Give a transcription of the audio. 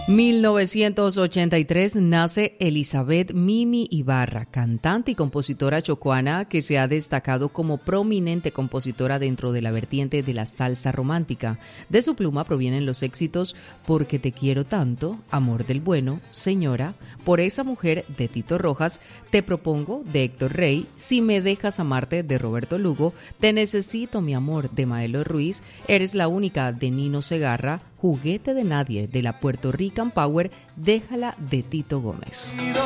1983 nace Elizabeth Mimi Ibarra, cantante y compositora chocuana que se ha destacado como prominente compositora dentro de la vertiente de la salsa romántica. De su pluma provienen los éxitos Porque te quiero tanto, Amor del bueno, Señora, Por esa mujer de Tito Rojas, Te propongo de Héctor Rey, Si me dejas amarte de Roberto Lugo, Te necesito mi amor de Maelo Ruiz, Eres la única de Nino Segarra, Juguete de nadie de la Puerto Rican Power, Déjala de Tito Gómez.